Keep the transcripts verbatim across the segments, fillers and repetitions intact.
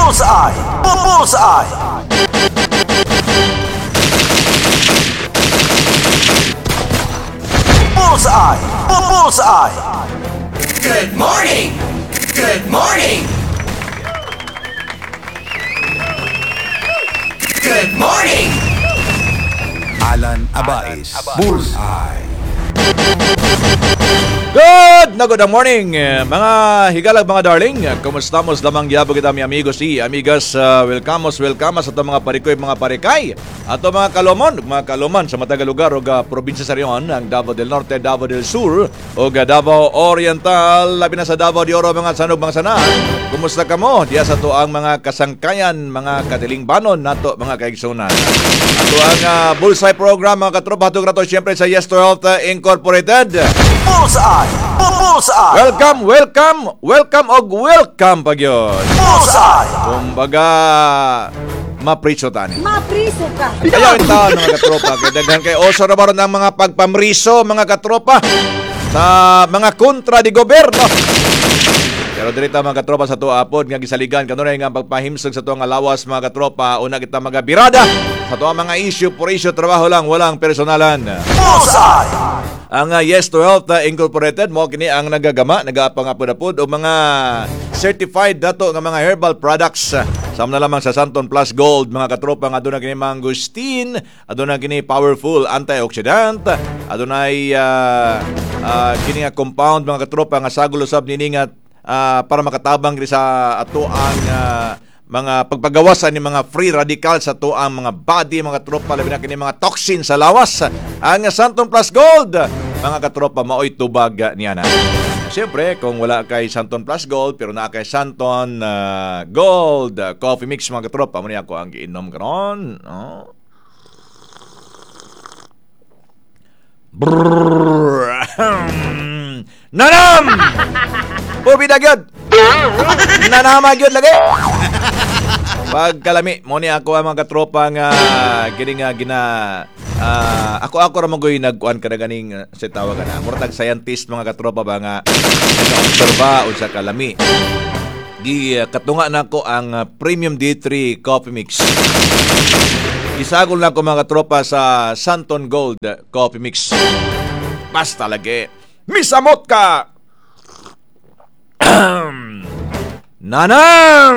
Bullseye! Bullseye! Bullseye! Bullseye! Good morning! Good morning! Good morning! Alan Abais, Bullseye. Good na good morning, mga higalag, mga darling. Kumustamos lamang yabo kita, mi amigos y amigas. Uh, welcome, welcome sa itong mga parikoy, mga parikay. Ato mga kalomon, mga kaloman sa matagal lugar o uh, probinsya sa riyon, ang Davao del Norte, Davao del Sur o uh, Davao Oriental, labi na sa Davao de Oro, mga sanog, mga sanaan. Kumusta ka mo? Diya sa to ang mga kasangkayan, mga katilingbanon nato, mga kaigsunan. Ato ang uh, Bullseye program, mga katropa, hatong rato siyempre sa Yes to Health uh, Incorporated. Bullseye! Bullseye! Welcome, welcome, welcome og welcome pag yun. Bullseye! Kumbaga, mapriso tani. Mapriso ka. Ayaw yung taon, mga katropa. Kaya daghan kay oso na baron ang mga pagpamriso, mga katropa, sa mga kontra di gobyerno. Pero dirita, mga katropa, sa tuapod nga gisaligan kanunay nga pagpahimsog sa tuang alawas, mga katropa. Una kita mga birada sa tuang mga issue por issue, trabaho lang, walang personalan. Bullseye! Ang uh, Yes to Health uh, Incorporated mo kini ang nagagama, nagaapang-apod-apod o mga certified dato nga mga herbal products. Sama na lamang sa Santon Plus Gold, mga katropa, nga aduna kini mangosteen, aduna kini powerful antioxidant, aduna ay uh, uh, kini nga compound, mga katropa, nga sagol usab nini nga uh, para makatabang kini sa ato ang uh, mga pagpagawasan ni mga free radicals sa to ang mga body, mga katropa, labi na kini mga toxin sa lawas. Ang Santon Plus Gold, mga katropa, maoy tubag niya na. Siyempre, kung wala kay Santon Plus Gold pero na kay Santon uh, Gold uh, coffee mix, mga katropa, muna ako ang giinom karon. Oh. Brrrr. Nanam! Pubida gyud. Nanama gyud lagi. Pagkalami mo ni ako ang mga katropa nga kini nga gina uh, ako ako ra magoy nagkuan kada ganing uh, sa tawag na murag scientist, mga katropa ba nga nag-obserba unsa kalami. Di uh, katunga nako ang uh, Premium D three Coffee Mix. Isagol na ko, mga katropa, sa Santon Gold Coffee Mix. Basta lagi. Misamot ka! Nanam!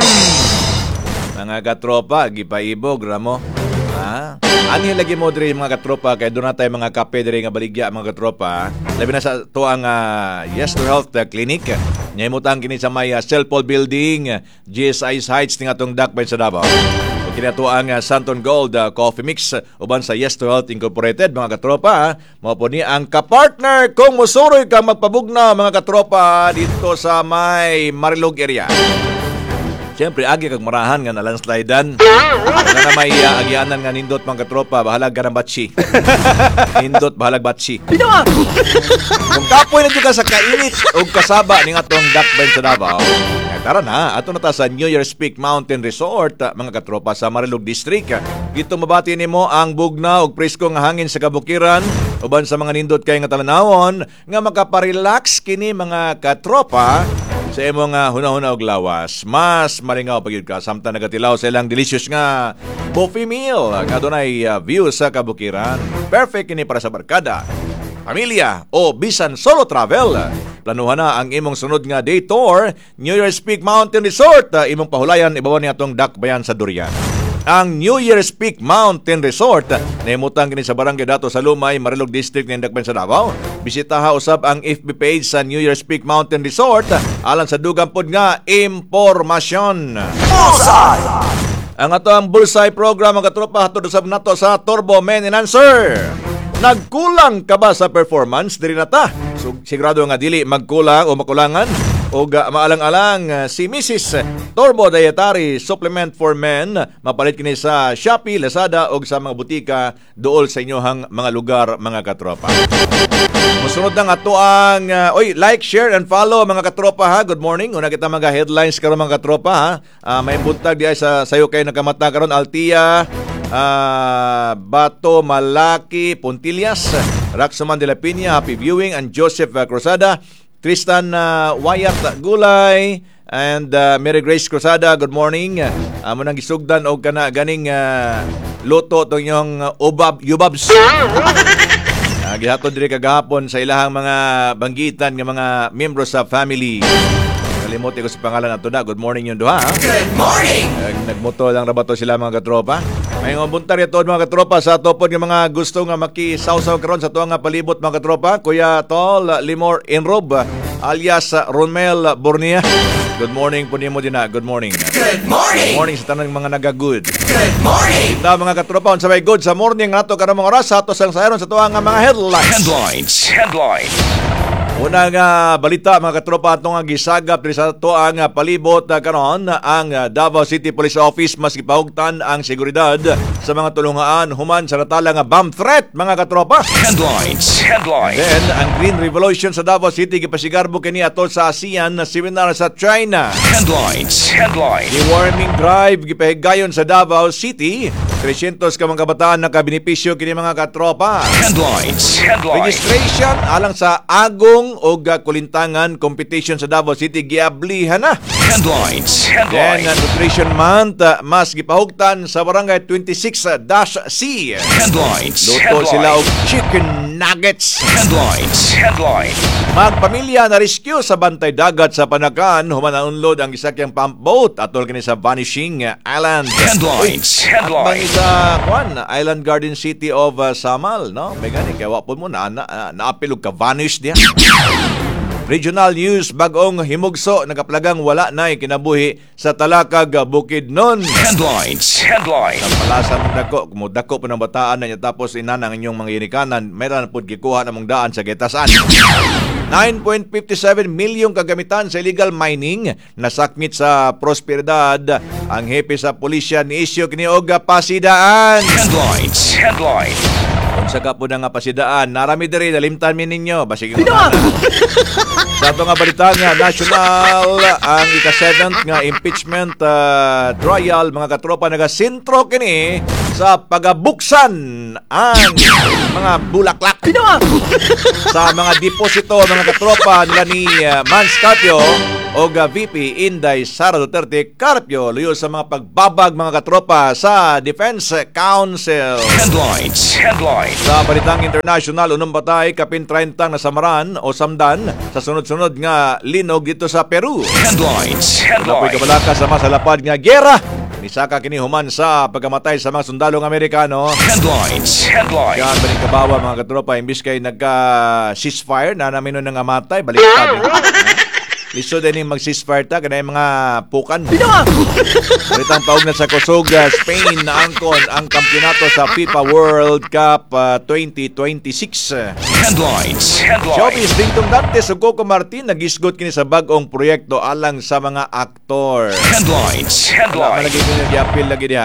Mga katropa, gipaibog ramo. Ha? Ani lagi mo diri, mga katropa, kay doon na tayo mga kape diri nga baligya, mga katropa. Labi na sa to ang uh, Yes to Health uh, Clinic. Nyaymutan kini sa may uh, Cellpol Building, G S I Heights ning atong Dakbayn sa Davao. O kini ato ang uh, Santon Gold uh, Coffee Mix uh, uban sa Yes to Health Incorporated, mga katropa. Mao po ni ang kapartner kung musuroy ka magpabugna, mga katropa, dito sa may Marilog area. Siyempre, agi kag marahan nga nalandslidean. Nga na may uh, agianan nga nindot, mga katropa, bahalag ka ng batsi. Nindot, bahalag batsi. Kung kapoy na dyan ka sa kainit o kasaba ni nga itong Dakbayn sa Davao, eh, tara na, ato na ta sa New Year's Peak Mountain Resort, uh, mga katropa, sa Marilog District. Dito mabati ni mo ang bugna o presko nga hangin sa kabukiran, uban sa mga nindot kay nga talanawon, nga makaparelax kini, mga katropa, sa imong uh, huna-huna og lawas. Mas malingaw pagyud ka samtang nagatilaw sa ilang delicious nga buffet meal nga dunay uh, view sa kabukiran. Perfect kini para sa barkada, pamilya o bisan solo travel. Planuhan na ang imong sunod nga day tour, New Year's Peak Mountain Resort. Uh, imong pahulayan ibabaw ni atong Dakbayan sa Durian. Ang New Year's Peak Mountain Resort nahimutang kini sa Barangay Dato sa Lumay, Marilog District ng Dakbayan sa Davao. Bisitaha usab ang F B page sa New Year's Peak Mountain Resort alang sa dugang pod nga impormasyon. Bullseye! Ang ato ang Bullseye program, mga katropa, hatod usab nato sa Turbo Maintenance. Nagkulang ka ba sa performance? Diri na ta. So, sigurado nga dili magkulang o makulangan o uh, maalang-alang uh, si Missus Turbo Dietary Supplement for Men. Mapalit kini sa Shopee, Lazada o sa mga butika dool sa inyohang mga lugar, mga katropa. Musunod na nga to ang uh, oy, like, share and follow, mga katropa, ha. Good morning. Una kita mga headlines karon, mga katropa, ha. Uh, may buntag di ay sa sayo kayo nakamata karon. Altia, uh, Bato, Malaki, Puntillas, Raxoman de la Piña, happy viewing, and Joseph uh, Cruzada, Tristan uh, Wayat Gulay, And uh, Mary Grace Cruzada, good morning. Amo nang gisugdan og kana ganing uh, luto tong inyong uh, ubab yubabs. Uh, gihatod diri kagahapon sa ilahang mga banggitan nga mga miyembro sa family. Kalimuti ko sa pangalan ato na. Good morning yun duha. Good morning! Uh, nagmoto lang rabato sila mga katropa. May nga buntar ito mga katropa sa topod ng mga gusto nga makisawsaw karon sa tuwang nga palibot mga katropa. Kuya Tol Limor Enrob alias Romel Bornia. Good morning po niyo mo din na. Good morning. Good morning! Good morning sa tanang mga naga-good. Good morning! Na mga katropa, on sabay good sa morning nato karong mga oras sa ato sang sayon sa tuwang nga mga headlines. Headlines. Headlines. Unang uh, balita mga katropa atong nga gisagap diri sa tuang uh, palibot uh, karon ang uh, Davao City Police Office mas gipahugtan ang seguridad sa mga tulungaan human sa natala nga bomb threat mga katropa. Headlines. Headlines. Then ang Green Revolution sa Davao City gipasigarbo kini atol sa ASEAN na seminar sa China. Headlines. Headlines. Deworming drive gipahigayon sa Davao City. three hundred ka mga kabataan nakabenepisyo kini mga katropa. Headlines. Headlines. Registration alang sa agong o kulintangan competition sa Davao City giablihan na. Headlines. Then Headlines. uh, Nutrition Month uh, mas gipahugtan sa barangay twenty-six C. Headlines. Luto sila og chicken nuggets. Headlines. Headlines. Magpamilya na rescue sa bantay dagat sa Panakan human naunlod ang gisakyang pump boat atol kini sa Vanishing Island. Headlines. At bang Headlines. sa Kwan, Island Garden City of uh, Samal, no? May gani kay wapon mo na na, uh, naapil og ka vanish diya. Regional news bagong himugso nagaplagang wala na kinabuhi sa Talakag Bukidnon. Headlines. Headlines. Palasan mong dako, kumudako po ng bataan na niya tapos inanang inyong mga inikanan, mayroon po gikuha na mong daan sa getasan. nine point five seven milyong kagamitan sa illegal mining nasakmit sa prosperidad. Ang hepe sa pulisya ni isyo kiniog pasidaan. Headlines. Headlines. Kung saka po na nga pasidaan, narami diri, nalimtan mi ninyo. Basig yung na. Sa ito nga balita nga, national ang ika-seventh nga impeachment uh, trial, mga katropa, nagasintro kini sa pagabuksan ang mga bulaklak sa mga deposito, mga katropa nila ni uh, Mans Carpio o uh, V P Inday Sara Duterte Carpio luyo sa mga pagbabag, mga katropa, sa Defense Council. Headlines. Headlines. Sa balitang international, unang batay kapin thirty na samaran o samdan sa sunod-sunod nga linog dito sa Peru. Headlines. Napoy Headlines. kabalaka sa masalapad nga gera. Nisaka kini human sa pagkamatay sa mga sundalong Amerikano. Headlines. Headlines. Yan ba rin kabawa mga katropa, imbis kay nagka-ceasefire na namin nun nga matay, baliktad. Liso din yung mag-ceasefire ta, kanay mga pukan. Balitang paugnat sa Kusog, Spain na angkon ang kampyonato sa FIFA World Cup uh, twenty twenty-six. Headlines. Headlines. Showbiz Dingtong Dantes ug Coco Martin nagisgot kini sa bagong proyekto alang sa mga aktor. Headlines. Wala man Headlines. lagi ko nag-appeal lagi diha.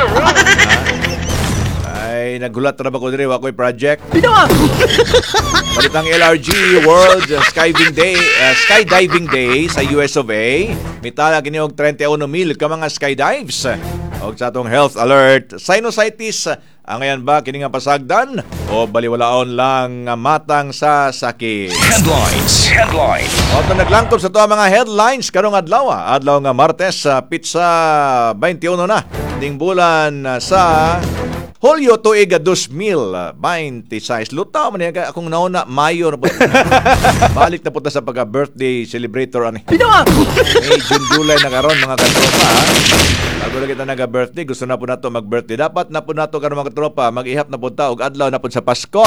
Ay, naghulat ra ba ko diri wa ko'y project. Balitang L R G World Skydiving Day, uh, Skydiving Day sa U S of A. Mitala kini og thirty-one mil ka mga skydives. Og sa atong health alert, sinusitis ang ayan ba kini nga pasagdan o baliwalaon lang nga matang sa sakit. Headlines. Headlines. Oto naglangkob sa tuwa mga headlines karong adlaw, adlaw nga Martes sa pizza twenty-one na ding bulan sa Hulyo tuig twenty twenty-six. Lutaw man niya akong nauna Mayo na po. Balik na po ta sa pagka-birthday celebrator ani. May June, July na karon mga katropa. Bago na kita naga-birthday, gusto na po nato mag-birthday. Dapat na po nato karon mga katropa, mag-ihap na po ta og adlaw na po sa Pasko.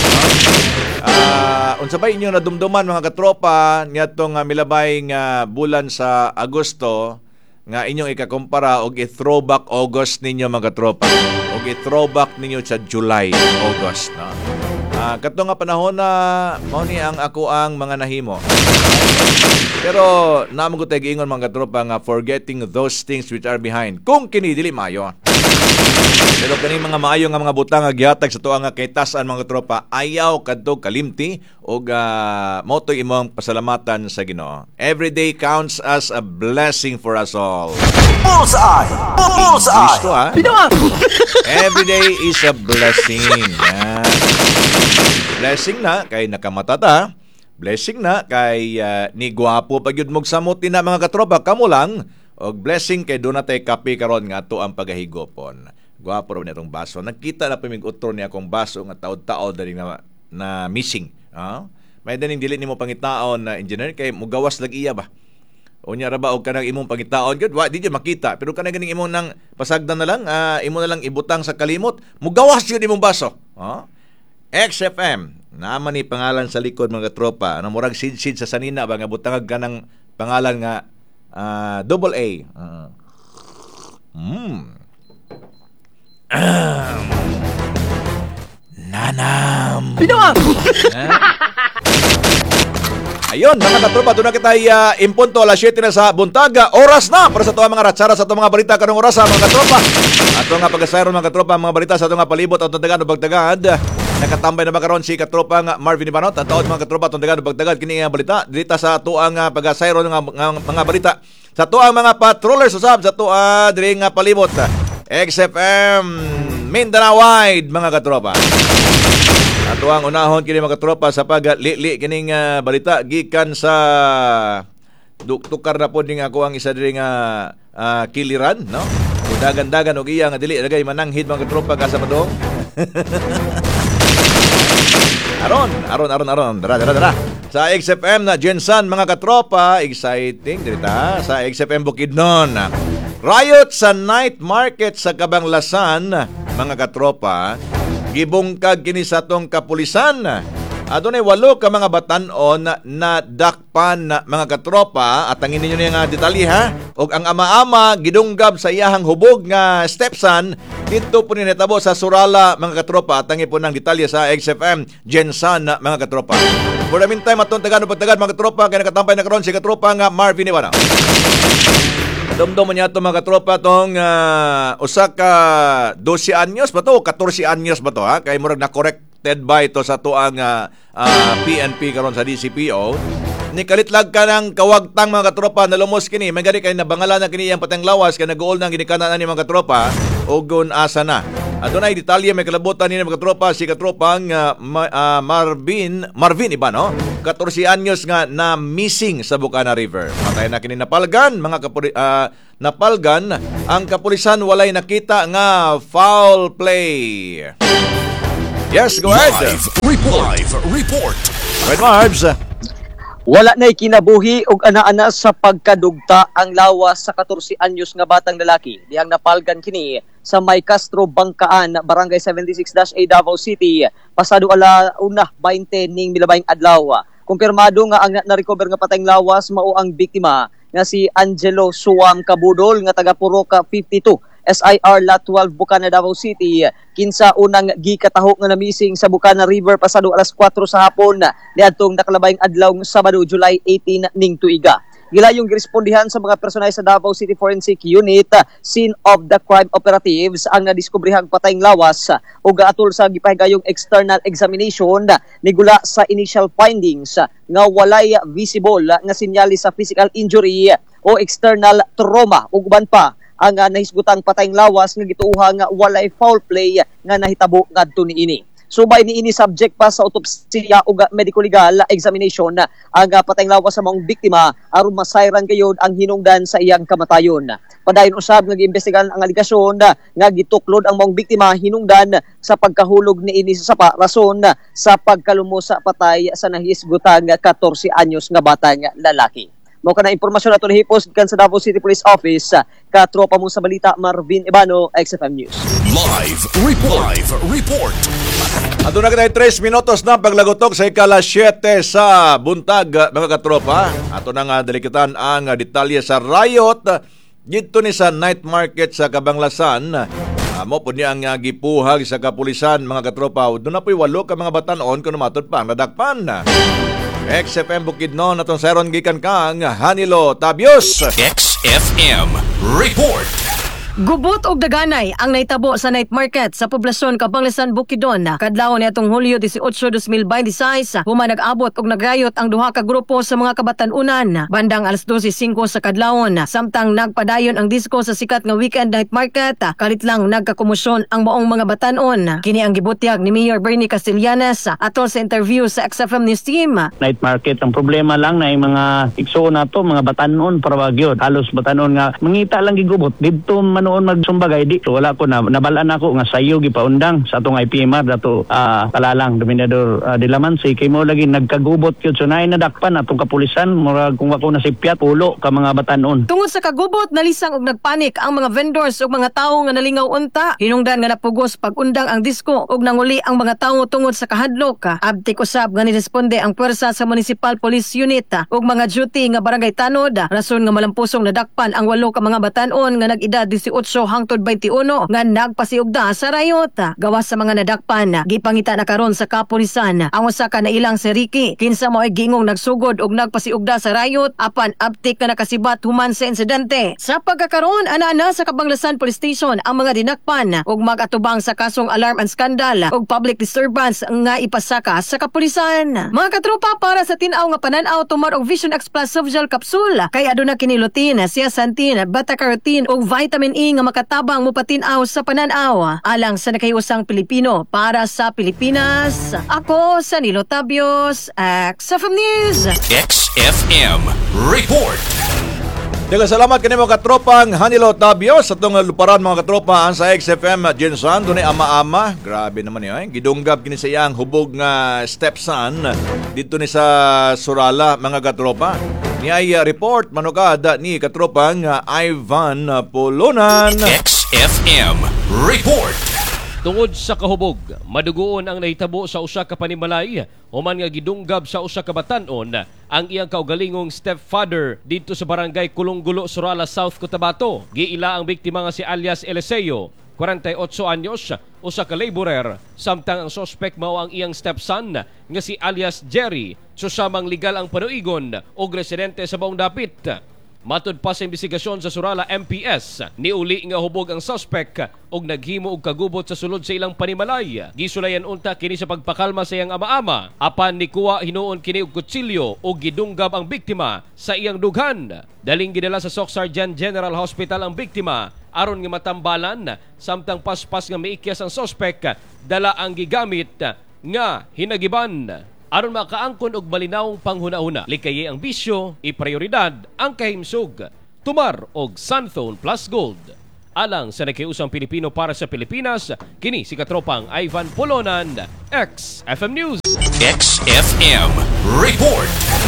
Ah, uh, unsa ba inyo nadumduman mga katropa niadtong uh, milabay nga bulan sa Agosto nga inyong ikakumpara og i-throwback August ninyo mga katropa og i-throwback ninyo sa July, August, no? Ah, kato nga panahon na mao ni ang ako ang mga nahimo. Pero namo ko tay giingon mga katropa nga forgetting those things which are behind. Kung kini dili maayo. Pero kani mga maayo nga mga butang nga gihatag sa tuwa nga kay tas-an mga tropa, ayaw kadto kalimti og uh, motoy imong pasalamatan sa Ginoo. Every day counts as a blessing for us all. Bullseye! Bullseye! Gusto ha? Every day is a blessing. Yan. Blessing na kay nakamatata. blessing na kay uh, ni gwapo pag yun mong samot na mga katropa kamo lang og blessing kay doon natay kape karon nga ato ang pagahigopon. Gwapo raw nitong baso. Nagkita na pamig utro niya akong baso nga taod-taod dali na, na missing. Ah? May daning dili nimo pangitaon na engineer kay mugawas lag iya ba. Unya ra ba og kanang imong pangitaon gud wa di makita pero kanang ganing imong nang pasagdan na lang uh, imo na lang ibutang sa kalimot mugawas yun imong baso. Ah? X F M naman ni pangalan sa likod mga tropa. Ano murag sid-sid sa sanina ba nga butangag ka ng pangalan nga uh, double A. Uh, mm. Um, nanam. Pinawang! Ayun, mga katropa, doon na kita uh, impunto alas siyete na sa buntaga. Oras na para sa ito mga ratsara sa ito mga balita kanong oras sa mga katropa. Ato nga pag-asayron mga katropa, mga balita sa ito nga palibot at tundagan o bagdagad. Nakatambay na makaroon si katropa nga Marvin Ibanot. At taon mga katropa, tundagan o bagdagad. Kini nga balita, dito sa ito ang uh, pag-asayron ng mga balita. Sa ito ang mga patrollers usab sa ito uh, diri nga palibot. X F M Mindanao Wide mga katropa. Ato ang unahon kini mga katropa sa paglili kining uh, balita gikan sa tukar na po ning ako ang isa diri nga uh, kiliran no. Dagan-dagan og iya nga dili lagay mananghid mga katropa ka sa padong. aron, aron, aron, aron. Dara, dara, dara. Sa X F M na Jensan mga katropa, exciting dirita sa X F M Bukidnon. Riot sa night market sa Kabanglasan, mga katropa, gibungkag kini sa tong kapulisan. Adunay walo ka mga batan-on na dakpan na mga katropa at ang ninyo nga detalye ha. Og ang ama-ama gidunggab sa iyahang hubog nga stepson dito po ni natabo sa Surala mga katropa at ang ipon ng detalye sa X F M Jensan mga katropa. For the meantime atong tagaan pagtagad mga katropa kay nakatampay na karon si katropa nga Marvin Ibanot. Dumdum niya ito mga katropa itong uh, usa ka twelve anyos ba to o fourteen anyos ba to ha? Kaya murag na-corrected ba ito sa ito ang uh, uh, P N P karon sa D C P O. Nikalitlag ka ng kawagtang mga katropa na lumos kini. May gari kayo nabangala na kini yung patang lawas kaya nag-uol ng ginikanan ni mga katropa o gun asa na. At doon ay detalye may kalabutan ni mga katropa si katropang uh, uh, Marvin Marvin iba no? fourteen anyos nga na missing sa Bukana River. Matay na kini napalgan mga kapuri, uh, napalgan ang kapulisan walay nakita nga foul play. Yes, go ahead. Live report. Live report. Right, Marbs. Wala na'y kinabuhi og ana-ana sa pagkadugta ang lawas sa fourteen anyos nga batang lalaki. Dihang napalgan kini sa May Castro, Bangkaan, Barangay seventy-six A, Davao City. Pasado ala una twenty ning milabayng adlaw. Kumpirmado nga ang na-recover nga patayng lawas mao ang biktima nga si Angelo Suam Kabudol nga taga Puroka fifty-two. S I R Lot twelve Bukana, Davao City. Kinsa unang gikataho nga namising sa Bukana River pasado alas four sa hapon niadtong nakalabayng adlaw Sabado, July eighteen ning tuiga. Gilayong girespondihan sa mga personel sa Davao City Forensic Unit, scene of the crime operatives ang nadiskubrihang patayng lawas ug atol sa gipahigayong external examination nigula sa initial findings nga walay visible nga sinyalis sa physical injury o external trauma ug uban pa ang uh, nahisgutang patayng lawas nga gituuha nga walay foul play nga nahitabo ngadto niini. Subay niini subject pa sa autopsya ug medical legal examination ang uh, patayng lawas sa mga biktima aron masayran gayud ang hinungdan sa iyang kamatayon. Padayon usab nga giimbestigahan ang aligasyon nga gituklod ang mga biktima hinungdan sa pagkahulog niini sa sapa rason sa pagkalumo sa patay sa nahisgutang fourteen anyos nga batang lalaki. Mao kana impormasyon ato nahipos kan sa Davao City Police Office. Katropa mo sa balita Marvin Ibanot, X F M News. Live report. Live report. Ato na kita tres minutos na paglagotok sa ikala siyete sa buntag mga katropa. Ato na nga dalikitan ang detalye sa riot dito ni sa night market sa Kabanglasan. Amo po niya ang uh, gipuhag sa kapulisan mga katropa. Doon na po'y walo ka mga batanon kung namatod pa ang nadakpan. X F M Bukidnon atong saron gikan kang Hanilo Tabios. X F M report. Gubot og daganay ang naitabo sa night market sa poblasyon Kabanglasan, Bukidnon kadlaw niadtong Hulyo eighteen, twenty twenty-six. Human nag-abot og nagrayot ang duha ka grupo sa mga kabatan-unan bandang alas twelve five sa kadlawon. Samtang nagpadayon ang disko sa sikat nga weekend night market, kalit lang nagkakomosyon ang maong mga batan-on. Kini ang gibutyag ni Mayor Bernie Castellanes atol sa interview sa X F M News Team. Night market ang problema lang na yung mga igsoon nato mga batanon para wag halos batanon nga mangita lang gigubot didto manoon magsumbagay di so wala ko na nabalaan ako nga sayo gipaundang sa atong I P M R dato uh, Talalang Dominador uh, Dilamansi kay mo lagi nagkagubot gyud so nay nadakpan atong kapulisan murag kung wako nasipyat ulo ka mga batanon. Tungod sa kagubot nalisang og nagpanik ang mga vendors ug mga tawo nga nalingaw unta. Hinungdan nga napugos pag-undang ang disko ug nanguli ang mga tawo tungod sa kahadlok. Abtik usab nga niresponde ang puwersa sa Municipal Police Unit ug mga duty nga barangay Tanod rason nga malampusong nadakpan ang walo ka mga batan-on nga nag-edad eighteen hangtod twenty-one nga nagpasiugda sa rayot. Gawas sa mga nadakpan gipangita na karon sa kapulisan ang usa ka nailang si Ricky kinsa mao'y gingong nagsugod ug nagpasiugda sa rayot apan abtik nga nakasibat human sa insidente. Sa pagkakaron ana-ana sa Kabanglasan Police Station ang mga dinakpan ug mag-atubang sa kasong alarm and scandal ug public disturbance nga ipasaka sa kapulisan. Mga katropa, para sa tin-aw nga panan-aw tumar og Vision X Plus Soft Gel Capsule kay aduna kini lutein, zeaxanthin, beta-carotene ug vitamin E nga makatabang mopatin-aw sa panan-aw. Alang sa nakayusang Pilipino para sa Pilipinas. Ako sa Nilo Tabios, X F M News. X F M Report. Daghang salamat kanimo katropang Hanilo Tabio sa itong luparan mga katropa ang sa X F M Jensan dunay ama-ama. Grabe naman yun. Eh. Gidunggab kini sa iyang hubog nga stepson dito ni sa Surala mga katropa. Ni ay uh, report manukad ni katropang uh, Ivan Polonan. X F M Report. Tungod sa kahubog, madugoon ang nahitabo sa usa ka panimalay human nga gidunggab sa usa ka batan-on ang iyang kaugalingong stepfather dito sa barangay Kulonggulo, Surala, South Cotabato. Giila ang biktima nga si alias Eliseo, forty-eight anyos, usa ka laborer, samtang ang suspect mao ang iyang stepson nga si alias Jerry, susamang legal ang panuigon og residente sa baong dapit. Matud pa sa investigasyon sa Surala M P S, niuli nga hubog ang suspect og naghimo og kagubot sa sulod sa ilang panimalay. Gisulayan unta kini sa pagpakalma sa iyang ama-ama. Apan nikuha hinuon kini og kutsilyo og gidunggab ang biktima sa iyang dughan. Daling gidala sa Socsarjan General Hospital ang biktima aron nga matambalan, samtang paspas nga maikyas ang suspect dala ang gigamit nga hinagiban. Aron makaangkon og malinawong panghuna-huna, likaye ang bisyo, iprioridad ang kahimsog. Tumar og Sunthone Plus Gold. Alang sa nakiusang Pilipino para sa Pilipinas, kini si katropang Ivan Polonan, X F M News. X F M Report.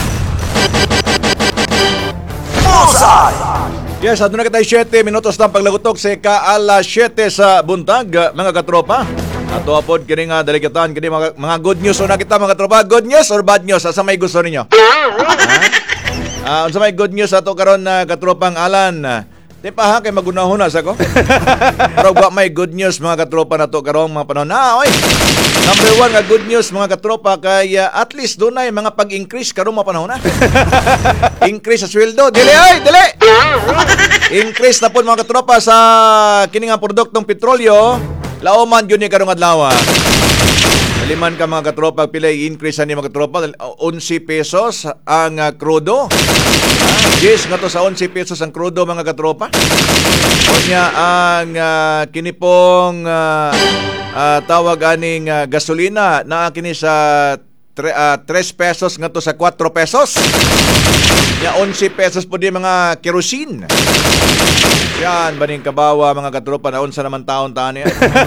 Bullseye! Yes, aduna katay seven minutos ng paglagutok sa ka-alas seven sa buntag mga katropa. Ato apod kini nga daligatan kini mga, mga good news una kita mga tropa. Good news or bad news? Asa may gusto ninyo? Ah, uh, unsa may good news ato karon na katropang Alan? Di pa ha kay magunahon na sa ko. Pero wa may good news mga katropa nato karong mga panahon na oy. Number one nga good news mga katropa kay uh, at least dunay mga pag-increase karong mga panahon na. Increase sa sweldo. Dili ay, dili. Increase na po mga katropa sa kini nga produktong petrolyo. Laoman yun ni karong adlaw. Liman ka mga katropa, pilay increase ni mga katropa, eleven pesos ang uh, krudo. Uh, yes, nga to sa eleven pesos ang krudo mga katropa. Kunya ang uh, kinipong uh, uh, tawag aning uh, gasolina na kini sa tre, uh, three pesos nga to sa four pesos. Ya eleven pesos po di mga kerosene. Yan, baning kabawa mga katropa na unsa naman taon taan yan.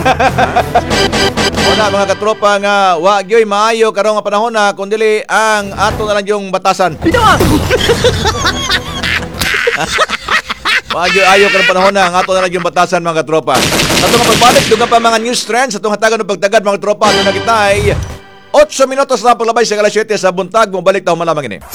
Una mga katropa nga wa gyoy maayo karong nga panahon na kundili ang ato na lang yung batasan. Wa gyoy ayo karong panahon na ang ato na lang yung batasan mga katropa. Ato nga pagbalik dugang pa mga news trends atong hatagan og pagtagad mga katropa ano na kita ay eight minutos na paglabay sa alas seven sa buntag mo balik ta malamang ini.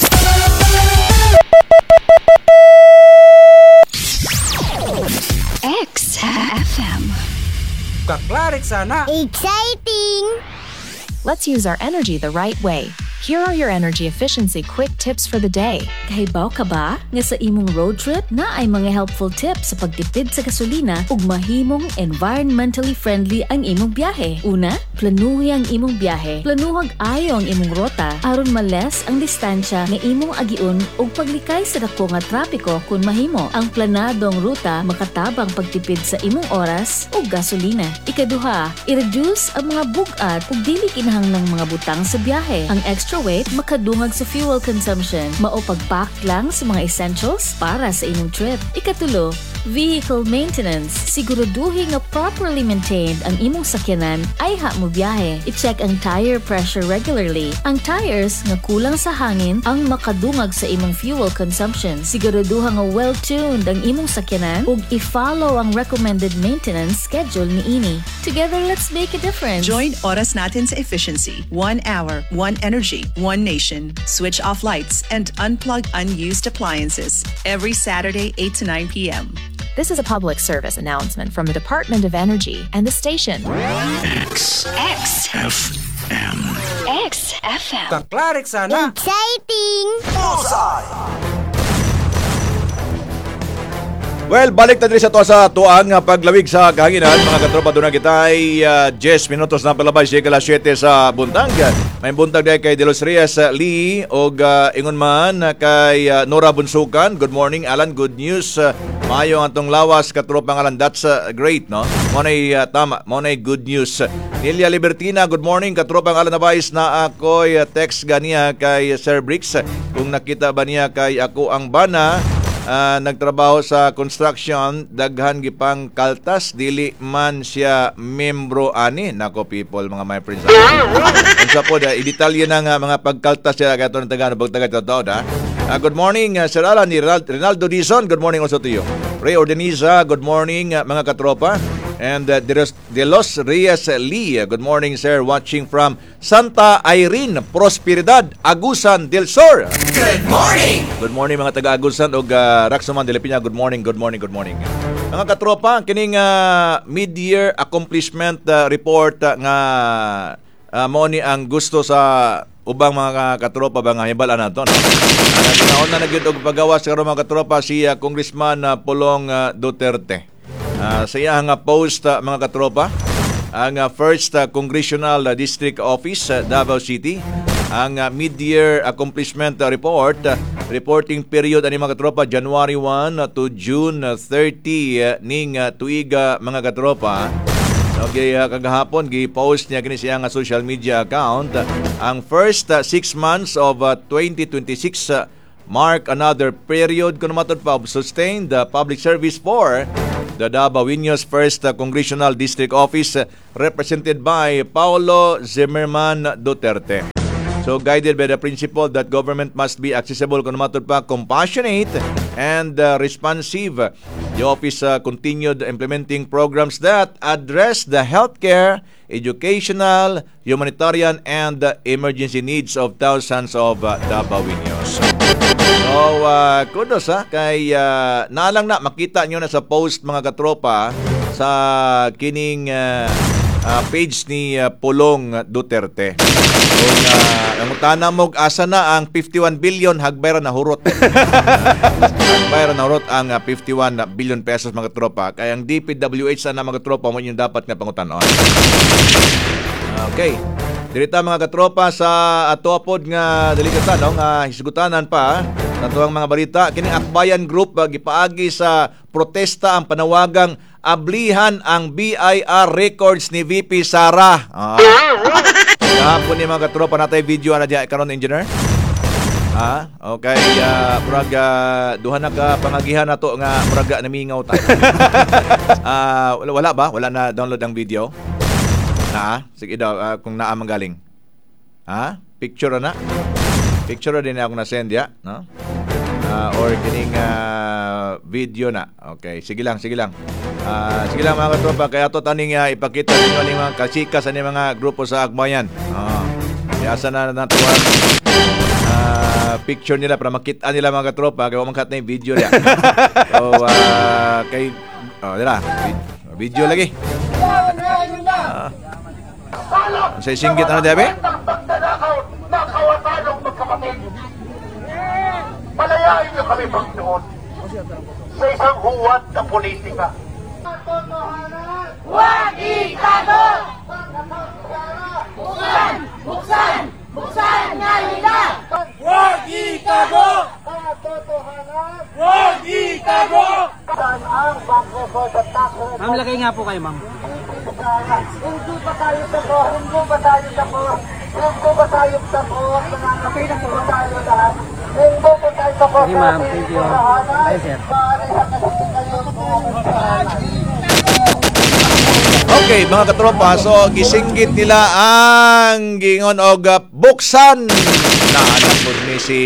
X F M. Kaklarit sana. Exciting! Let's use our energy the right way. Here are your energy efficiency quick tips for the day. Kahibaw ka ba nga sa imong road trip na ay mga helpful tips sa pagtipid sa gasolina ug mahimong environmentally friendly ang imong biyahe? Una, planuhi ang imong biyahe. Planuhag ayo ang imong rota aron males ang distansya nga imong agiun ug paglikay sa dako nga trapiko kung mahimo. Ang planadong ruta makatabang pagtipid sa imong oras ug gasolina. Ikaduha, i-reduce ang mga bugat ug dili kinahanglang mga butang sa biyahe. Ang extra weight makadungag sa fuel consumption. Mao pag-pack lang sa mga essentials para sa imong trip. Ikatulo, vehicle maintenance. Siguraduhin nga properly maintained ang imong sakyanan ay ha mo biyahe. I-check ang tire pressure regularly. Ang tires nga kulang sa hangin ang makadungag sa imong fuel consumption. Siguraduha nga well-tuned ang imong sakyanan ug i-follow ang recommended maintenance schedule niini. Together, let's make a difference. Join Oras Natin sa Efficiency. One hour, one energy, one nation. Switch off lights and unplug unused appliances. Every Saturday, eight to nine p.m. This is a public service announcement from the Department of Energy and the station. X X F M. X F M. Kaklarik sana. Exciting! Bullseye! Well, balik na din sa to sa tuang paglawig sa kahanginan. Mga katropa, doon na kita ay uh, ten minutos na palabay siya kala seven sa buntag. May buntag dahil kay De Los Reyes uh, Lee o uh, ingon man uh, kay uh, Nora Bunsukan. Good morning, Alan. Good news. Uh, Maayo ang atong lawas, katropa ng Alan. That's uh, great, no? Monay uh, tama. Monay good news. Nelia Libertina, good morning. Katropa ng Alan Nabais na ako'y uh, text ganiya kay Sir Bricks. Kung nakita ba niya kay ako ang bana, Uh, nagtrabaho sa construction, daghan gipang kaltas, dili man siya membro ani. Nako people, mga my friends. Unsa po da i-detalye na nga mga pagkaltas siya kato ng taga pagtaga totoo da. Uh, good morning uh, Sir Alan, ni Rinaldo Dizon. Good morning also to you. Ray Ordeniza, good morning uh, mga katropa. And uh, De Los Reyes Lee, good morning sir, watching from Santa Irene, Prosperidad, Agusan del Sur. Good morning! Good morning mga taga-Agusan o uh, Raxoman de Lepina. Good morning, good morning, good morning. Mga katropa, kining uh, mid-year accomplishment uh, report uh, nga uh, mo ni ang gusto sa ubang mga katropa ba nga hibalan nato. No? Uh, Ginaon na nagyud og pagawas karon mga katropa si uh, Congressman uh, Pulong uh, Duterte. Uh, sa iyang uh, post uh, mga katropa, ang uh, first uh, Congressional uh, District Office uh, Davao City, ang uh, mid-year accomplishment uh, report, uh, reporting period ani mga katropa January one uh, to June thirty uh, ning uh, tuiga mga katropa. Okay, uh, kagahapon gi-post niya kini siyang uh, social media account. Uh, ang first uh, six months of uh, twenty twenty-six uh, mark another period kuno matod pa of sustained uh, public service for the Davaoenos first uh, Congressional District Office uh, represented by Paulo Zimmerman Duterte. So guided by the principle that government must be accessible, kuno matod pa, compassionate and uh, responsive. The office uh, continued implementing programs that address the healthcare, educational, humanitarian, and uh, emergency needs of thousands of uh, Davaoenos. So, uh, kudos ha, kay uh, naalang na, makita nyo na sa post mga katropa sa kining uh, uh, page ni uh, Pulong Duterte. Kung uh, ang utana mo, asa na ang fifty-one billion, hagbayra na hurot. Hagbayra na hurot ang uh, fifty-one billion pesos mga katropa. Kaya ang D P W H na mga katropa mo yung dapat nga pangutanon. Okay. Dirita mga katropa sa atopod nga delikata no nga hisgutanan pa sa tuwang mga balita kining Akbayan Group uh, gipaagi sa protesta ang panawagang ablihan ang B I R records ni V P Sara. Ah. Kahapon ni mga katropa natay video ana diya karon engineer. Ah, okay, uh, murag uh, duha na ka pangagihan nato nga murag namingaw ta. Ah, wala, wala ba? Wala na download ang video. Na, sige daw, uh, kung naa manggaling. Ha? Picture na? Picture din ako na-send ya, no? Uh, or kining uh, video na. Okay, sige lang, sige lang. Uh, sige lang mga katropa, kaya ito taning uh, ipakita ninyo ng mga kasikas sa mga grupo sa Akbayan. Uh, Yasa na natuwa uh, picture nila para makita nila mga katropa, kaya makat na yung video niya. So, uh, kay... Oh, dila. Video lagi. Uh, Sa singgit ano, Debbie? kapatid, palayain niyo kami, Panginoon, sa isang huwad na politika. Huwag itago! Buksan! Buksan! Buksan nga nila! Huwag itago! Huwag itago! Saan ang bank record at tax record? Ma'am, lagay nga po kayo, ma'am. Hindi ba tayo tapo? Hindi ba tayo tapo? Hindi ba tayo tapo? Nangangapi na po tayo lahat. Hindi ba tayo tapo? Sige, ma'am. Thank you. Bye, sir. Okay, mga katropa, so gisinggit nila ang gingon og uh, buksan na anak po ni si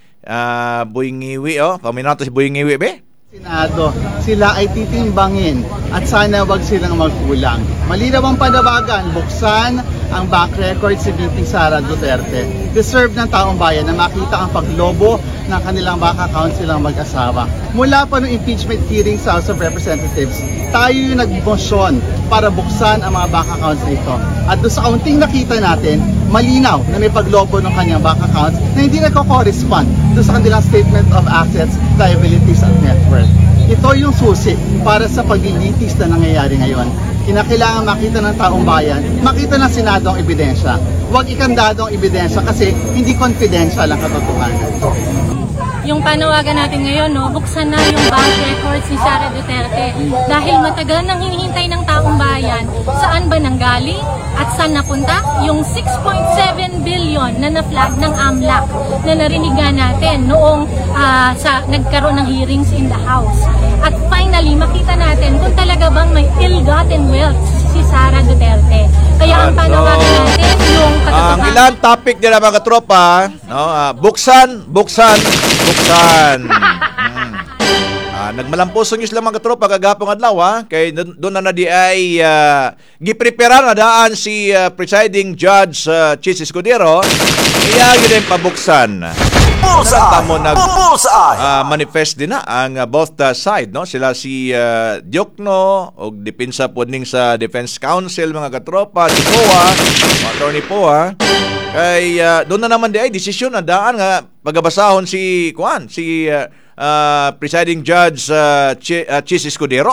uh, Boy Ngiwi, oh. Paminato si Boy Ngiwi, be? Senado, sila ay titimbangin at sana wag silang magkulang. Malinaw ang panawagan, buksan ang back record si V P Sara Duterte. Deserve ng taong bayan na makita ang paglobo ng kanilang bank account silang mag-asawa. Mula pa noong impeachment hearing sa House of Representatives, tayo yung nag-motion para buksan ang mga bank accounts nito. At doon sa kaunting nakita natin, malinaw na may paglobo ng kanyang bank accounts na hindi nagko-correspond doon sa kanilang statement of assets, liabilities at net worth. Ito yung susi para sa paglilitis na nangyayari ngayon. Kinakailangan makita ng taong bayan, makita ng Senado ang ebidensya. Huwag ikandado ang ebidensya kasi hindi confidential ang katotohanan. Yung panawagan natin ngayon, no, buksan na yung bank records ni Sara Duterte dahil matagal nang hinihintay ng taong bayan saan ba nanggaling at saan napunta yung six point seven billion na na-flag ng AMLAC na narinig nga natin noong uh, sa nagkaroon ng hearings in the House. At finally, makita natin kung talaga bang may ill-gotten wealth si Sara Duterte. Kaya ang panawagan natin yung katotohanan. Ang ilang topic nila mga katropa, no, uh, buksan, buksan, buksan. hmm. uh, Nagmalampuson yung sila mga katropa kagapong adlaw, ha? Kay doon na na di ay uh, giprepara na daan si uh, presiding judge uh, Chis Escudero. Kaya yun yung pabuksan. Bullseye! Mo nag Bullseye! Uh, manifest din na ang uh, both uh, side, no? Sila si uh, Diokno o depensa po ning sa Defense Council mga katropa, si Poa, attorney Poa. Kay uh, doon na naman di ay desisyon na daan nga pagabasahon si kuan, si uh, uh, presiding judge uh, Ch uh, Chis Escudero.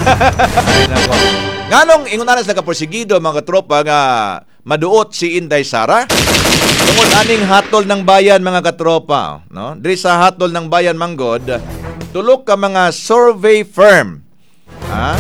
Ay nako. Nganong ingunanas nagaporsigido mga katropa nga maduot si Inday Sara. Tungod aning hatol ng bayan mga katropa, no? Diri sa hatol ng bayan manggod, tulok ka mga survey firm. Ha?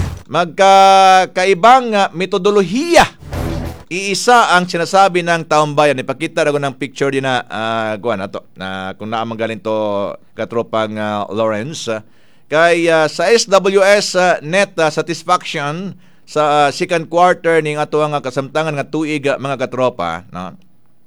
Magkakaibang uh, metodolohiya. Iisa ang sinasabi ng taong bayan. Ipakita ko ng picture din na uh, kuan ato na kung naamang galing to katropang uh, Lawrence. Uh, kay uh, sa S W S uh, net uh, satisfaction sa uh, second quarter ning ato nga kasamtangan nga tuig uh, mga katropa, no?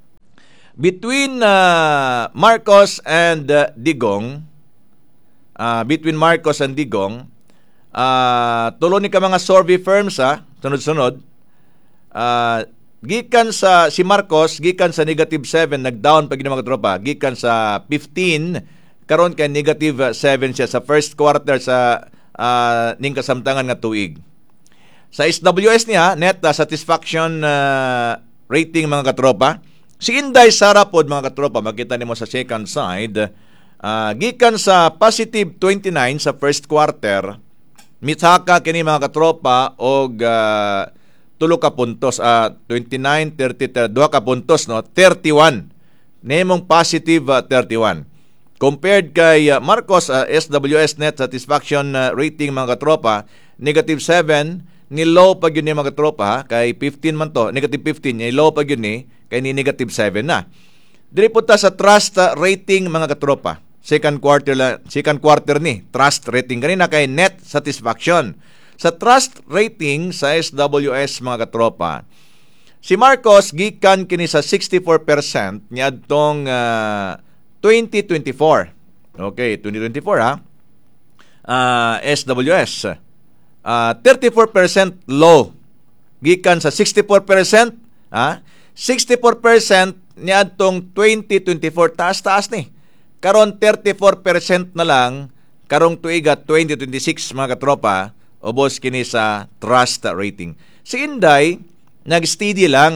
Between uh, Marcos and uh, Digong, uh, between Marcos and Digong, uh, tulo ni ka mga survey firms, ha, sunod-sunod, uh, gikan sa, si Marcos, gikan sa negative seven, nag-down pag mga tropa, gikan sa fifteen, karon kay negative seven siya sa first quarter sa uh, ning kasamtangan nga tuig. Sa S W S niya, net uh, satisfaction uh, rating mga katropa, si Inday Sara pod mga katropa, makita nimo sa second side, uh, gikan sa positive twenty-nine sa first quarter, mitsaka kini mga katropa og uh, tulo ka puntos, uh, twenty-nine, thirty, two ka puntos, no, thirty-one. Nemong positive uh, thirty-one. Compared kay uh, Marcos uh, S W S net satisfaction uh, rating mga katropa, negative seven, ni low pag yun ni mga katropa, ha? Kay fifteen man to, negative fifteen, ni low pag yun ni kay ni negative seven na. Diri punta sa trust uh, rating mga katropa. Second quarter la, second quarter ni trust rating kanina kay net satisfaction. Sa trust rating sa S W S mga katropa, si Marcos gikan kini sa sixty-four percent niadtong uh, twenty twenty-four. Okay, twenty twenty-four, ha. Uh, S W S uh, thirty-four percent low. Gikan sa sixty-four percent, ha. sixty-four percent niadtong twenty twenty-four, taas-taas ni. Karon thirty-four percent na lang karong tuiga twenty twenty-six mga katropa, ubos kini sa trust rating. Si Inday nag-steady lang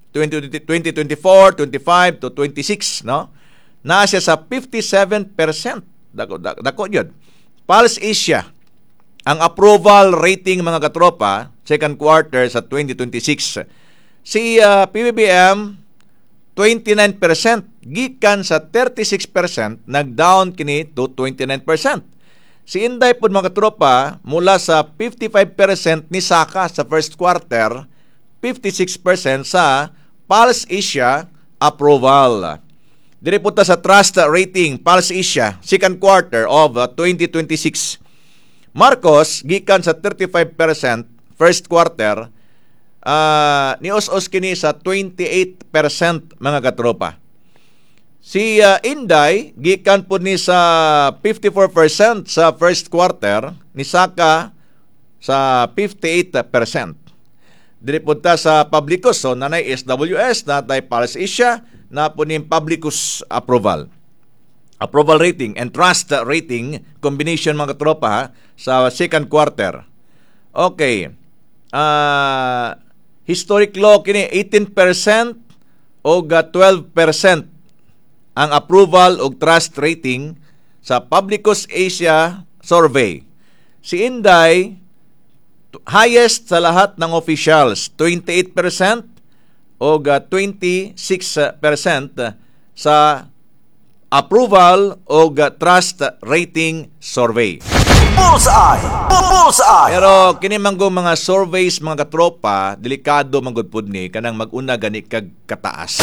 twenty twenty-four, twenty-five to twenty-six, no? Na siya sa fifty-seven percent. Dako, dako, dako yun. Pulse Asia, ang approval rating mga katropa, second quarter sa twenty twenty-six. Si uh, P B B M, twenty-nine percent. Gikan sa thirty-six percent, nag-down kini to twenty-nine percent. Si Inday po mga katropa, mula sa fifty-five percent ni Saka sa first quarter, fifty-six percent sa Pulse Asia approval. Diri punta sa trust rating Pulse Asia second quarter of uh, twenty twenty-six. Marcos gikan sa thirty-five percent first quarter, uh, nios-os kini sa twenty-eight percent mga katropa. Si uh, Inday gikan po ni sa fifty-four percent sa first quarter, ni Saka sa fifty-eight percent. Diri punta sa Publicus, so nanay S W S, natay Pulse Asia, na po ni Publicus approval. Approval rating and trust rating combination mga katropa ha, sa second quarter. Okay. Uh, historic low kini eighteen percent o twelve percent ang approval o trust rating sa Publicus Asia survey. Si Inday highest sa lahat ng officials, twenty-eight percent o twenty-six percent sa approval o trust rating survey. Bullseye! Bullseye! Pero kini manggong mga surveys mga katropa, delikado manggod pud ni kanang mag-una gani kag kataas.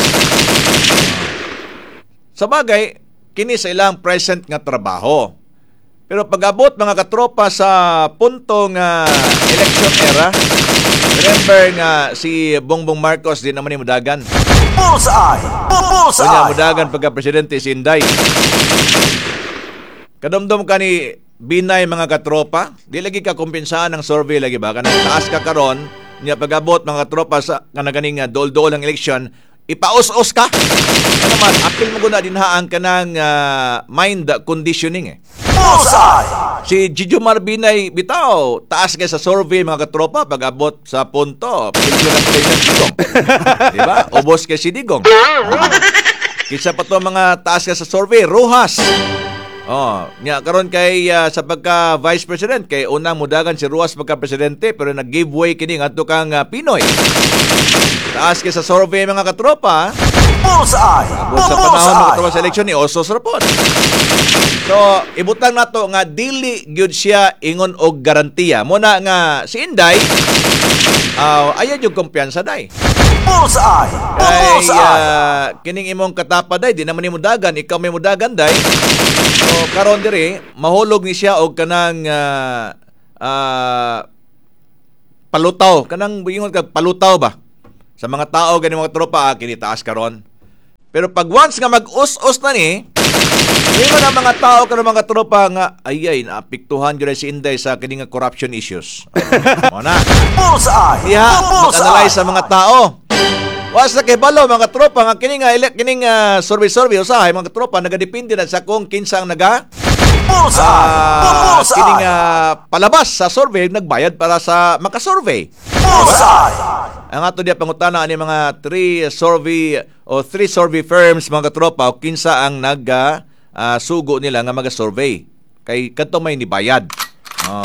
Sa bagay, kini sa ilang present nga trabaho. Pero pag-abot mga katropa sa puntong uh, election era, remember nga si Bongbong Marcos din naman ni mudagan. Bullseye! Bullseye! Kanya mudagan pagka-presidente si Inday. Kadomdom ka ni Binay mga katropa, di lagi ka kumpensaan ng survey lagi ba? Kanang taas ka karon, niya pag-abot mga katropa sa kanaganing uh, dool-dool ang election, ipaos-os ka. Ano naman, apil mo guna dinhaan ka ng uh, mind conditioning eh. Bullseye! Si Jijomar Binay bitaw, taas kay sa survey mga katropa, pag-abot sa punto, pilyo na pala yung Digong. Diba? Ubos kay si Digong. Kisa pa to mga taas ka sa survey, Rojas. Oh, nya karon kay uh, sa pagka Vice President kay unang mudagan si Rojas pagka presidente pero nag-give way kini ngadto kang uh, Pinoy. Taas kay sa survey mga katropa. Bullseye! Abot sa panahon ng katropa sa eleksyon ni Osos Rapon. So, ibutang nato nga dili gyud siya ingon og garantiya. Muna nga si Inday uh, ayan yung kumpiyansa day. Bullseye! Kay uh, kining imong katapa day, di naman ni mudagan, ikaw may mudagan day. So karon diri mahulog ni siya og kanang uh, uh, palutaw, kanang ingon kag palutaw ba sa mga tao gani mga tropa ah, kini taas karon. Pero pag once nga mag-us-us na ni, ingon ang mga tao kanang mga tropa nga ay ay naapektuhan gyud si Inday sa kini nga corruption issues. Mo na. Bullseye! Diha mag-analyze sa mga tao. Was na kay balo mga tropa nga kining uh, kining uh, survey-survey usahay mga tropa nagadepende na sa kung kinsa ang naga uh, kining uh, palabas sa survey nagbayad para sa maka-survey. Bullseye! Ang ato diya pangutana ani mga three survey o three survey firms mga tropa o kinsa ang naga uh, sugo nila nga maga-survey kay kadto may nibayad. Oh.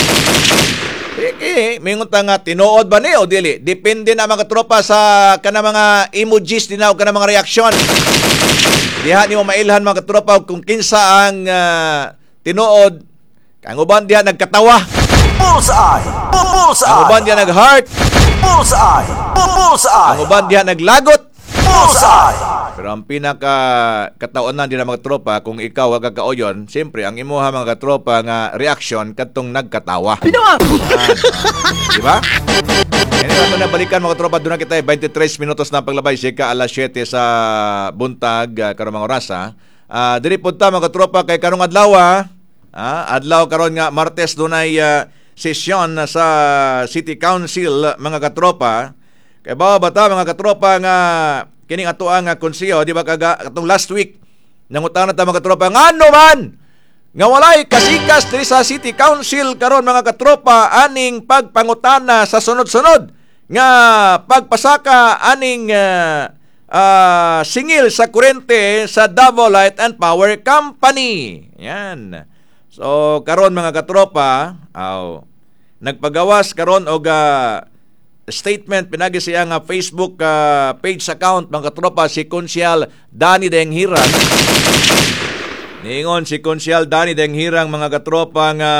Eh, may ngunta nga, tinuod ba ni o dili? Depende na mga tropa sa kana mga emojis din na o kana mga reaksyon. Diha ni mo mailhan mga tropa kung kinsa ang uh, tinuod. Ang uban diha nagkatawa. Bullseye! Bullseye! Ang uban diha nag-heart. Bullseye! Bullseye! Ang uban diha naglagot. Bullseye! Pero ang pinaka kataonan din ng mga tropa kung ikaw ang kakaoyon, siyempre ang imuha mga tropa nga reaction kadtong nagkatawa. Binuang! Di ba? Anyway, ito na balikan mga tropa, doon na kita twenty-three minutos na paglabay sika alas siyete sa buntag uh, karong mga oras ha. Uh, diri punta mga tropa kay karong adlaw ha. Uh, adlaw karon nga Martes doon ay uh, sesyon sa City Council mga katropa. Kay bawa bata mga katropa nga kining ato ang konseho, di ba kaga katong last week nangutan ta mga katropa ngano man nga walay kasikas diri sa City Council karon mga katropa aning pagpangutana sa sunod-sunod nga pagpasaka aning uh, uh, singil sa kuryente sa Davao Light and Power Company. Yan. So karon mga katropa, aw nagpagawas karon og uh, statement pinagi siya nga Facebook uh, page account mga katropa si Konsyal Danny Denghirang. Niingon si Konsyal Danny Denghirang mga katropa nga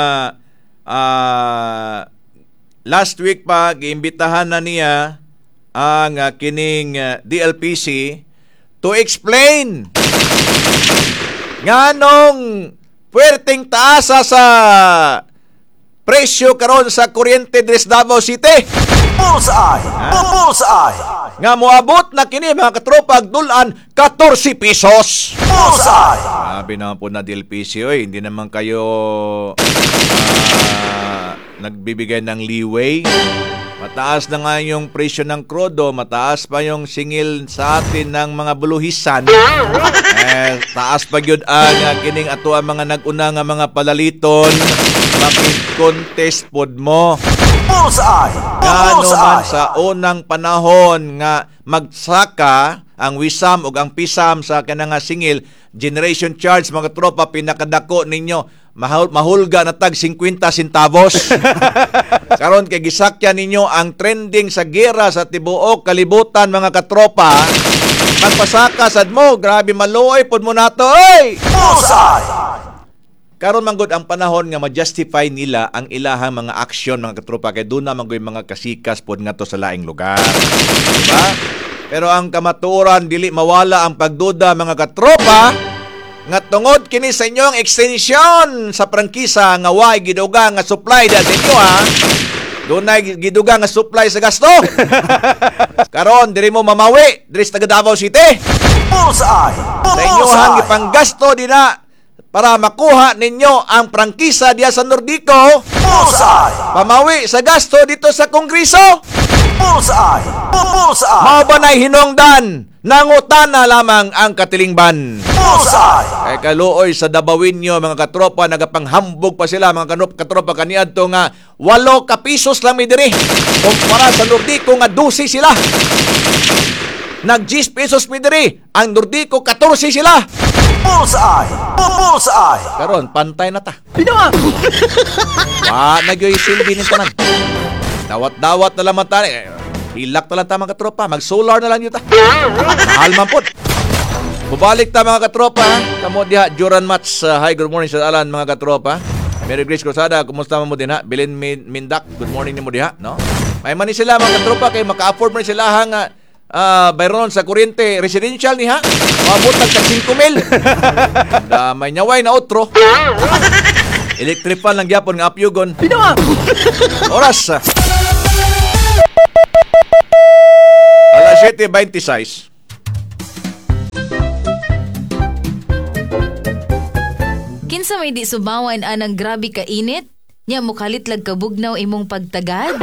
uh, last week pa giimbitahan na niya ang uh, kining uh, D L P C to explain nganong puwerteng taasa sa presyo karon sa kuryente dres Davao City. Bullseye! Bullseye! Nga moabot na kini mga katropa dulan fourteen pesos. Bullseye! Sabi naman po na D L P C, oy, hindi naman kayo uh, nagbibigay ng leeway. Mataas na nga yung presyo ng krodo, mataas pa yung singil sa atin ng mga buluhisan. Eh, taas pa yun ang uh, kining ato ang mga nag-una nga mga palaliton. Makik-contest pod mo. Bullseye! Gano man sa unang panahon nga magsaka ang wisam o ang pisam sa kanang singil, generation charge mga tropa pinakadako ninyo. Mahul, mahulga na tag fifty centavos. Karon kay gisakyan ninyo ang trending sa gera sa tibuok kalibutan mga katropa. Magpasaka sad mo, grabe maluoy pod mo nato, oy. Bullseye! Karon manggod ang panahon nga ma-justify nila ang ilahang mga aksyon mga katropa kay doon na manggod mga kasikas pod ngadto sa laing lugar. Diba? Pero ang kamatuoran dili mawala ang pagduda mga katropa. Nga tungod kini sa inyong extension sa prangkisa nga way giduga nga supply dahil inyo ha. Doon na giduga nga supply sa gasto. Karon diri mo mamawi diri sa Davao City. Bullseye! Sa inyo hang ipanggasto dina para makuha ninyo ang prangkisa diya sa Nordico. Bullseye! Pamawi sa gasto dito sa Kongreso. Bullseye! Bullseye! Mao ba na'y hinungdan? Nangutana lamang ang katilingban. Bullseye! Kay kaluoy sa Dabawinyo mga katropa nagapanghambog pa sila mga kanop katropa kaniadto nga walo ka pisos lang mi diri. Kumpara sa Nordico nga twelve sila. Nag ten pesos mi diri, ang Nordico fourteen sila. Bullseye! Bullseye! Karon pantay na ta. Pinawa! Wa nagyoy silbi ni tanan. Dawat-dawat na lamang ta. Hilak na lang ta mga katropa. Mag-solar na lang yun ta. Mahal man po. Bubalik ta mga katropa. Kamo diha, Joran Mats. Uh, hi, good morning sa alan mga katropa. Mary Grace Cruzada, kumusta mo din ha? Bilin Mindak, good morning ni mo diha. No? May mani sila mga katropa kay maka-afford mo sila hang uh, bayron sa kuryente residential ni ha. Mabot ng five mil. Da, may nyaway na otro. Electric fan lang gyapon nga apyugon. Pinawa! Oras. Alas seven twenty-six. Kinsa may di subawan anang grabe ka init? Nya mukalit lag kabugnaw imong pagtagad.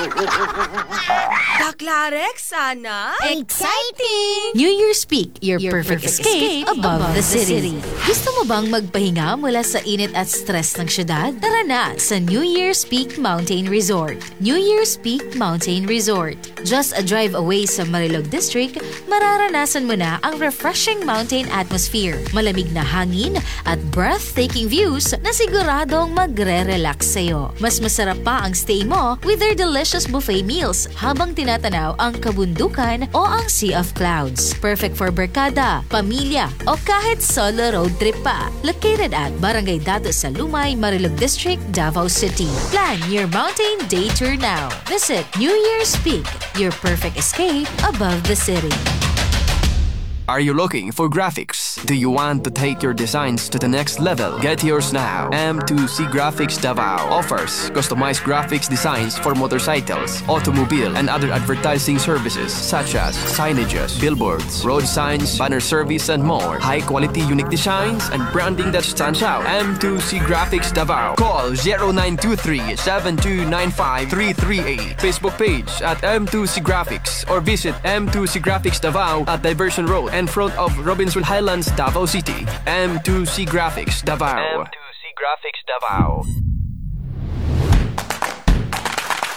Daklarek sana. Exciting! New Year's Peak, your, your perfect, perfect escape, escape above, above the, city. the city. Gusto mo bang magpahinga mula sa init at stress ng syudad? Tara na sa New Year's Peak Mountain Resort. New Year's Peak Mountain Resort. Just a drive away sa Marilog District, mararanasan mo na ang refreshing mountain atmosphere, malamig na hangin at breathtaking views na siguradong magre-relax sa'yo. Mas masarap pa ang stay mo with their delicious buffet meals habang tinatanaw ang kabundukan o ang Sea of Clouds. Perfect for barkada, pamilya o kahit solo road trip pa. Located at Barangay Dato sa Lumay, Marilog District, Davao City. Plan your mountain day tour now. Visit New Year's Peak, your perfect escape above the city. Are you looking for graphics? Do you want to take your designs to the next level? Get yours now. M two C Graphics Davao offers customized graphics designs for motorcycles, automobile, and other advertising services such as signages, billboards, road signs, banner service, and more. High-quality unique designs and branding that stands out. M two C Graphics Davao. Call zero nine two three, seven two nine five, three three eight. Facebook page at M two C Graphics or visit M two C Graphics Davao at Diversion Road in front of Robinsonville Highlands, Davao City. M two C Graphics Davao. M two C Graphics Davao.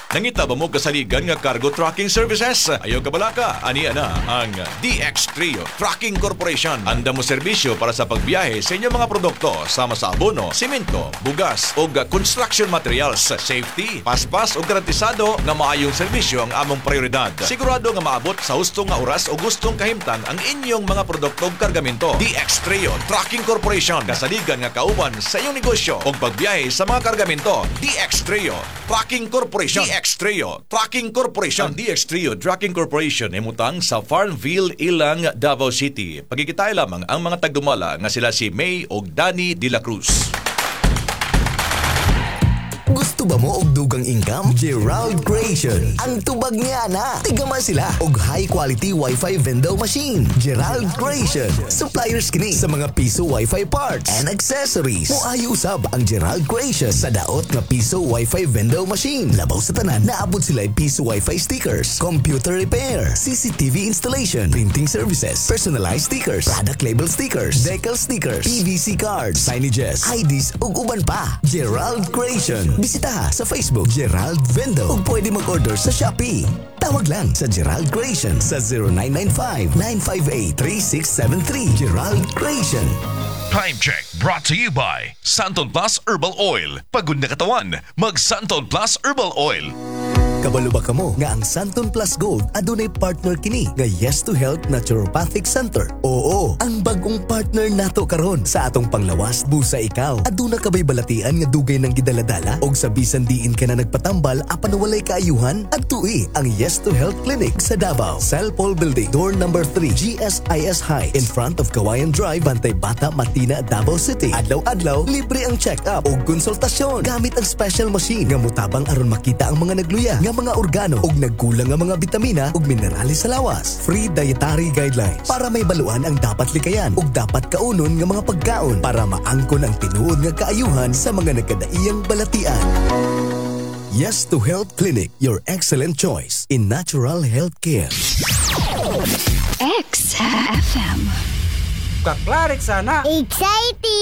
Nangita ba mo kasaligan nga cargo tracking services? Ayaw kabalaka, aniya na ang D X Trio Trucking Corporation. Anda mo serbisyo para sa pagbiyahe sa inyong mga produkto sama sa abono, simento, bugas o construction materials, safety, paspas o garantisado nga maayong serbisyo ang among prioridad. Sigurado nga maabot sa hustong nga oras o gustong kahimtang ang inyong mga produkto o kargamento. D X Trio Trucking Corporation, kasaligan nga kauban sa iyong negosyo o pagbiyahe sa mga kargamento. D X Trio Trucking Corporation. D X Trio Trucking Corporation. Ang D X Trio Trucking Corporation ay mutang sa Farmville, Ilang, Davao City. Pagkikitay lamang ang mga tagdumala nga sila si May o Danny De La Cruz. Gusto ba mo og dugang income? Gerald Creation. Ang tubag niya na. Tigaman sila og high quality Wi-Fi vendor machine. Gerald Creation. Suppliers kini sa mga piso Wi-Fi parts and accessories. Moayo usab ang Gerald Creation sa daot nga piso Wi-Fi vendor machine. Labaw sa tanan, naabot sila piso Wi-Fi stickers, computer repair, C C T V installation, printing services, personalized stickers, product label stickers, decal stickers, P V C cards, signages, I Ds ug uban pa. Gerald Creation. Bisita sa Facebook Gerald Vendo o pwede mag-order sa Shopee. Tawag lang sa Gerald Creation sa zero nine nine five, nine five eight, three six seven three. Gerald Creation. Time check brought to you by Santon Plus Herbal Oil. Pagod na katawan, mag Santon Plus Herbal Oil. Kabalo ba kamo nga ang Santon Plus Gold adunay partner kini nga Yes to Health Naturopathic Center? Oo, ang bagong partner nato karon sa atong panglawas busa ikaw. Aduna kabay balatian nga dugay nang gidaladala og sa bisan diin ka na nagpatambal apan walay kaayuhan adtui ang Yes to Health Clinic sa Davao, Cell Paul Building, door number three, G S I S Heights, in front of Kawayan Drive, Bantay Bata, Matina, Davao City. Adlaw-adlaw libre ang check-up og konsultasyon gamit ang special machine nga mutabang aron makita ang mga nagluya nga mga organo ug nagkulang nga mga bitamina ug minerales sa lawas. Free dietary guidelines para may baluan ang dapat likayan ug dapat kaunon nga mga pagkaon para maangkon ang tinuod nga kaayuhan sa mga nagkadaiyang balatian. Yes to Health Clinic, your excellent choice in natural health care. X F M. Kaklarik sana. Exciting!